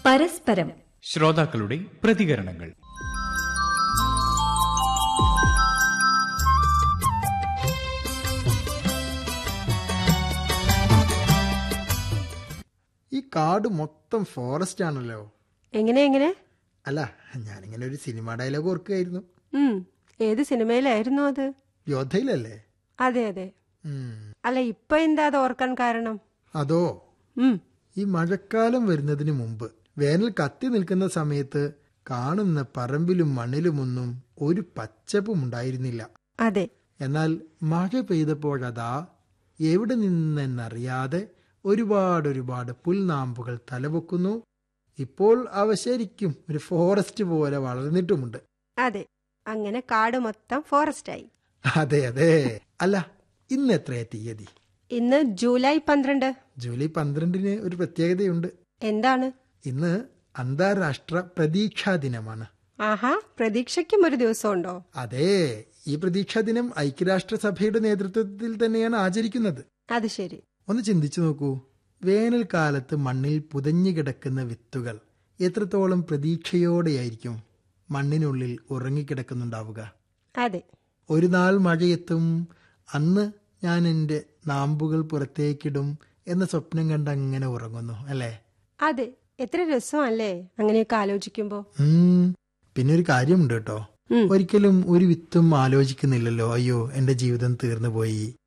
പരസ്പരം ശ്രോതാക്കളുടെ പ്രതികരണങ്ങൾ. ഈ കാട് മൊത്തം ഫോറസ്റ്റ് ആണല്ലോ. എങ്ങനെ? അല്ല, ഞാനിങ്ങനെ ഒരു സിനിമ ഡയലോഗ് ഓർക്കുകയായിരുന്നു. ഏത് സിനിമയിലായിരുന്നു അത്? യോദ്ധയിലല്ലേ? അതെ. അല്ല, ഇപ്പൊ എന്താ അത് ഓർക്കാൻ കാരണം? അതോ, ഈ മഴക്കാലം വരുന്നതിന് മുമ്പ് വേനൽ കത്തി നിൽക്കുന്ന സമയത്ത് കാണുന്ന പറമ്പിലും മണ്ണിലുമൊന്നും ഒരു പച്ചപ്പും ഉണ്ടായിരുന്നില്ല. അതെ. എന്നാൽ മഴ പെയ്തപ്പോഴതാ എവിടെ നിന്നെന്നറിയാതെ ഒരുപാട് പുൽനാമ്പുകൾ തലപൊക്കുന്നു. ഇപ്പോൾ അവ ശരിക്കും ഒരു ഫോറസ്റ്റ് പോലെ വളർന്നിട്ടുമുണ്ട്. അതെ, അങ്ങനെ കാട് മൊത്തം ഫോറസ്റ്റായി. അതെ. അല്ല, ഇന്ന് എത്രയാ തീയതി? ഇന്ന് ജൂലൈ 12. ജൂലൈ 12 ഒരു പ്രത്യേകതയുണ്ട്. എന്താണ്? ഇന്ന് അന്താരാഷ്ട്ര പ്രതീക്ഷാ ദിനമാണ്. ആഹാ, പ്രതീക്ഷയ്ക്കും ഒരു ദിവസം ഉണ്ടോ? അതെ, ഈ പ്രതീക്ഷാ ദിനം ഐക്യരാഷ്ട്രസഭയുടെ നേതൃത്വത്തിൽ തന്നെയാണ് ആചരിക്കുന്നത്. അത് ശരി. ഒന്ന് ചിന്തിച്ചു നോക്കൂ, വേനൽക്കാലത്ത് മണ്ണിൽ പുതഞ്ഞു കിടക്കുന്ന വിത്തുകൾ എത്രത്തോളം പ്രതീക്ഷയോടെയായിരിക്കും മണ്ണിനുള്ളിൽ ഉറങ്ങിക്കിടക്കുന്നുണ്ടാവുക. അതെ. ഒരു നാൾ മഴയെത്തും, അന്ന് ഞാൻ എൻ്റെ നാമ്പുകൾ പുറത്തേക്കിടും എന്ന സ്വപ്നം കണ്ട് അങ്ങനെ ഉറങ്ങുന്നു, അല്ലേ? അതെ, എത്ര രസമല്ലേ അങ്ങനെയൊക്കെ ആലോചിക്കുമ്പോ. പിന്നെ ഒരു കാര്യമുണ്ട് കേട്ടോ, ഒരിക്കലും ഒരു വിത്തും ആലോചിക്കുന്നില്ലല്ലോ, അയ്യോ എന്റെ ജീവിതം തീർന്നു പോയി,